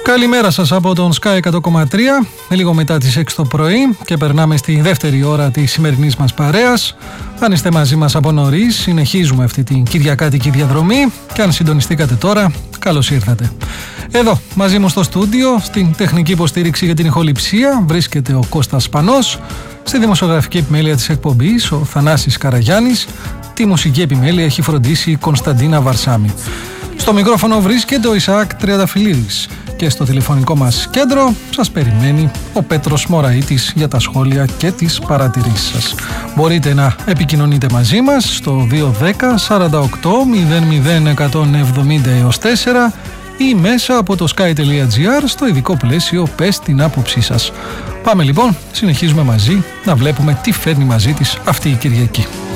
Καλημέρα σας από τον Sky 100,3, λίγο μετά τις 6 το πρωί και περνάμε στη δεύτερη ώρα της σημερινής μας παρέας. Αν είστε μαζί μας από νωρίς, συνεχίζουμε αυτή την κυριακάτικη διαδρομή και αν συντονιστήκατε τώρα, καλώς ήρθατε. Εδώ, μαζί μου στο στούντιο, στην τεχνική υποστήριξη για την ηχοληψία, βρίσκεται ο Κώστας Σπανός, στη δημοσιογραφική επιμέλεια της εκπομπής, ο Θανάσης Καραγιάννης, τη μουσική επιμέλεια έχει φροντίσει η Κωνσταντίνα Βαρσάμι. Στο μικρόφωνο βρίσκεται ο Ισαάκ Τριανταφυλλίδης και στο τηλεφωνικό μας κέντρο σας περιμένει ο Πέτρος Μωραΐτης για τα σχόλια και τις παρατηρήσεις σας. Μπορείτε να επικοινωνείτε μαζί μας στο 210 48 00 170 έως 4 ή μέσα από το sky.gr στο ειδικό πλαίσιο «Πες την άποψή σας». Πάμε λοιπόν, συνεχίζουμε μαζί να βλέπουμε τι φέρνει μαζί της αυτή η Κυριακή.